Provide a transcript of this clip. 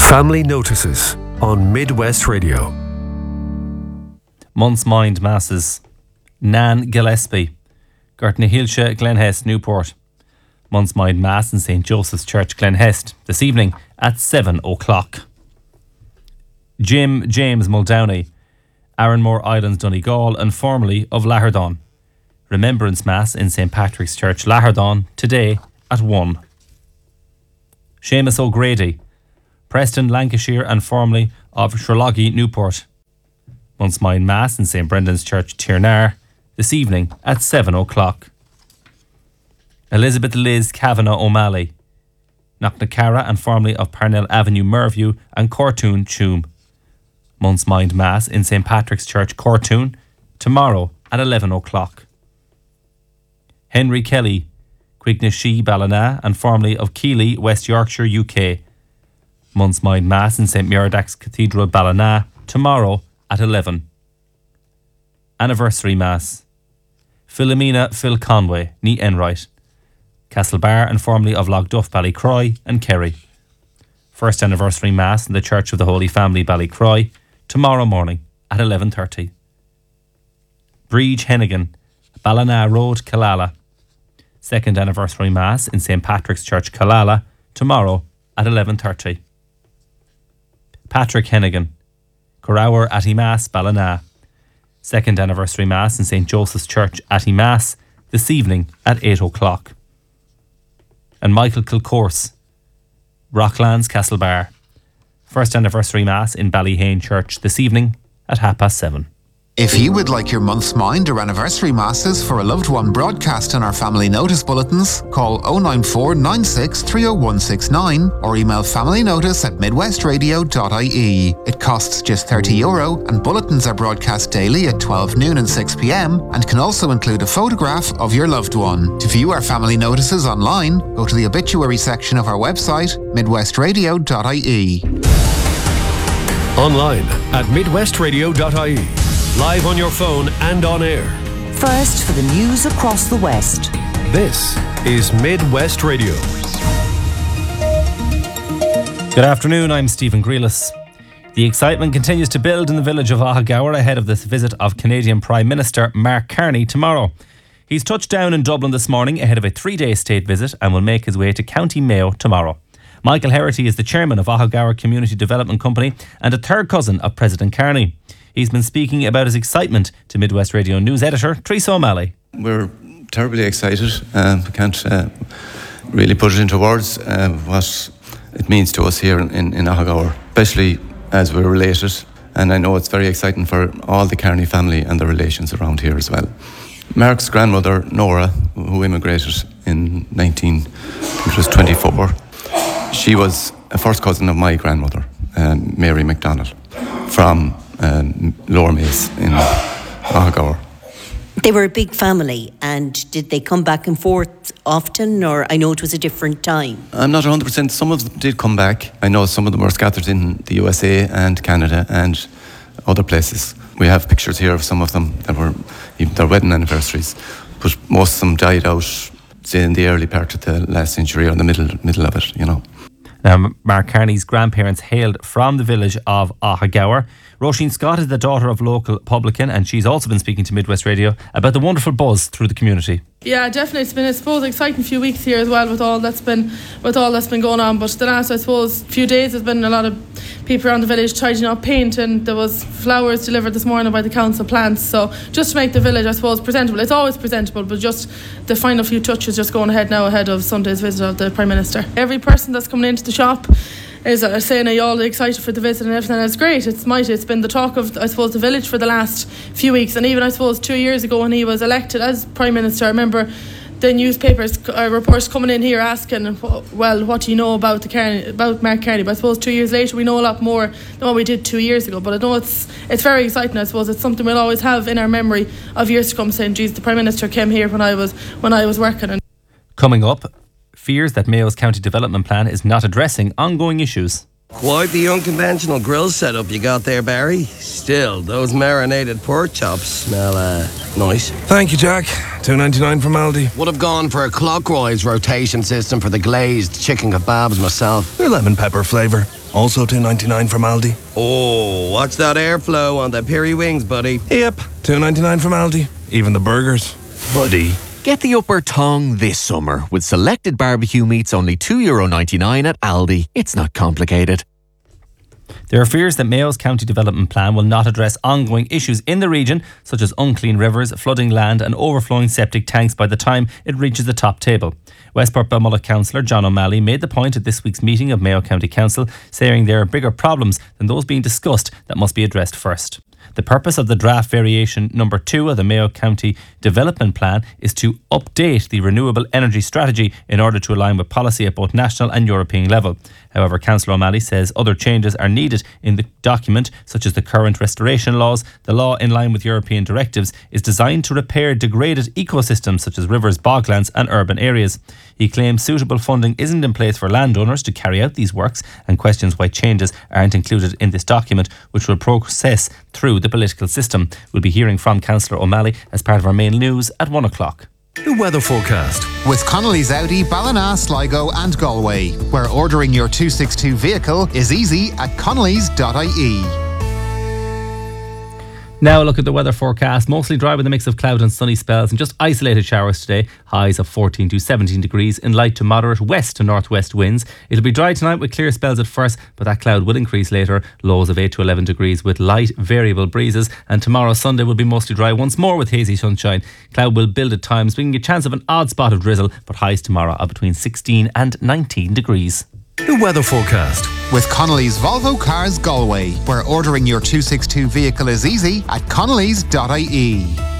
Family Notices on Midwest Radio. Month's Mind Masses. Nan Gillespie. Gurtnahilsha, Glenhest, Newport. Month's Mind Mass in St. Joseph's Church, Glenhest, this evening at 7 o'clock. Jim James Muldowney, Arranmore Islands, Donegal, and formerly of Laherdon. Remembrance Mass in St. Patrick's Church, Laherdon, today at 1. Seamus O'Grady, Preston, Lancashire, and formerly of Sherloggy, Newport. Month's Mind Mass in St. Brendan's Church, Tirnar, this evening at 7 o'clock. Elizabeth Liz Kavanagh O'Malley, Knocknacarra, and formerly of Parnell Avenue, Merview, and Cortoon, Tuam. Month's Mind Mass in St. Patrick's Church, Cortoon, tomorrow at 11 o'clock. Henry Kelly, Quignashi, Ballina, and formerly of Keighley, West Yorkshire, UK. Month's Mind Mass in St. Muiredach's Cathedral, Ballina, tomorrow at 11. Anniversary Mass. Philomena Phil Conway, ní Enright, Castlebar, and formerly of Logduff, Ballycroy, and Kerry. First Anniversary Mass in the Church of the Holy Family, Ballycroy, tomorrow morning at 11:30. Breege Hennigan, Ballina Road, Killala. Second Anniversary Mass in St. Patrick's Church, Killala, tomorrow at 11:30. Patrick Hennigan, Corawer Attimass, Ballina. Second Anniversary Mass in St. Joseph's Church, Attimass, this evening at 8 o'clock. And Michael Kilcourse, Rocklands, Castlebar. First Anniversary Mass in Ballyhane Church this evening at 7:30. If you would like your month's mind or anniversary masses for a loved one broadcast in our family notice bulletins, call 094 96 30169 or email familynotice@midwestradio.ie. It costs just €30 and bulletins are broadcast daily at 12 noon and 6 p.m. and can also include a photograph of your loved one. To view our family notices online, go to the obituary section of our website, midwestradio.ie. Online at midwestradio.ie. Live on your phone and on air. First for the news across the West. This is Midwest Radio. Good afternoon, I'm Stephen Grealis. The excitement continues to build in the village of Ahagower ahead of this visit of Canadian Prime Minister Mark Carney tomorrow. He's touched down in Dublin this morning ahead of a 3-day state visit and will make his way to County Mayo tomorrow. Michael Herity is the chairman of Ahagower Community Development Company and a third cousin of President Carney. He's been speaking about his excitement to Midwest Radio News editor Teresa O'Malley. We're terribly excited. We can't really put it into words what it means to us here in Ahagower, especially as we're related. And I know it's very exciting for all the Carney family and the relations around here as well. Mark's grandmother, Nora, who immigrated in 1924, she was a first cousin of my grandmother, Mary MacDonald, from Lower Mace in Ahagower. They were a big family, and did they come back and forth often, or I know it was a different time? I'm not 100%. Some of them did come back. I know some of them were scattered in the USA and Canada and other places. We have pictures here of some of them that were even their wedding anniversaries, but most of them died out, say, in the early part of the last century or the middle of it, you know. Now, Mark Carney's grandparents hailed from the village of Ahagower. Roisin Scott is the daughter of local publican, and she's also been speaking to Midwest Radio about the wonderful buzz through the community. Yeah, definitely. It's been, I suppose, an exciting few weeks here as well with all that's been going on. But the last, I suppose, few days there's been a lot of people around the village tidying up paint, and there was flowers delivered this morning by the council plants. So just to make the village, I suppose, presentable. It's always presentable, but just the final few touches just going ahead now ahead of Sunday's visit of the Prime Minister. Every person that's coming into the shop is saying, are you all excited for the visit and everything? And it's great. It's mighty. It's been the talk of, I suppose, the village for the last few weeks. And even, I suppose, 2 years ago when he was elected as Prime Minister, I remember the newspapers, reports coming in here asking, well, what do you know about Mark Carney? But I suppose 2 years later we know a lot more than what we did 2 years ago. But I know it's very exciting. I suppose it's something we'll always have in our memory of years to come, saying, geez, the Prime Minister came here when I was working. And coming up, fears that Mayo's county development plan is not addressing ongoing issues. Quite the unconventional grill setup you got there, Barry. Still, those marinated pork chops smell nice. Thank you, Jack. $2.99 from Aldi. Would have gone for a clockwise rotation system for the glazed chicken kebabs myself. They're lemon pepper flavour. Also $2.99 from Aldi. Oh, watch that airflow on the Piri wings, buddy. Yep, $2.99 from Aldi. Even the burgers. Buddy. Get the upper tongue this summer with selected barbecue meats only €2.99 at Aldi. It's not complicated. There are fears that Mayo's county development plan will not address ongoing issues in the region, such as unclean rivers, flooding land and overflowing septic tanks by the time it reaches the top table. Westport Balmulloch councillor John O'Malley made the point at this week's meeting of Mayo County Council, saying there are bigger problems than those being discussed that must be addressed first. The purpose of the draft variation number 2 of the Mayo County Development Plan is to update the renewable energy strategy in order to align with policy at both national and European level. However, Councillor O'Malley says other changes are needed in the document, such as the current restoration laws. The law, in line with European directives, is designed to repair degraded ecosystems such as rivers, boglands and urban areas. He claims suitable funding isn't in place for landowners to carry out these works and questions why changes aren't included in this document, which will process through the political system. We'll be hearing from Councillor O'Malley as part of our main news at 1 o'clock. The weather forecast. With Connolly's Audi, Ballina, Sligo and Galway, where ordering your 262 vehicle is easy at connellys.ie. Now a look at the weather forecast. Mostly dry with a mix of cloud and sunny spells and just isolated showers today. Highs of 14 to 17 degrees in light to moderate west to northwest winds. It'll be dry tonight with clear spells at first, but that cloud will increase later. Lows of 8 to 11 degrees with light variable breezes. And tomorrow Sunday will be mostly dry once more with hazy sunshine. Cloud will build at times, bringing a chance of an odd spot of drizzle, but highs tomorrow are between 16 and 19 degrees. The weather forecast. With Connolly's Volvo Cars Galway, where ordering your 262 vehicle is easy at connellys.ie.